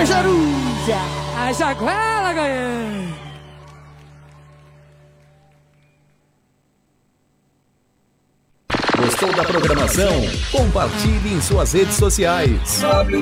Tartaruga! A Jaguela ganhou! Gostou da programação? Compartilhe em suas redes sociais.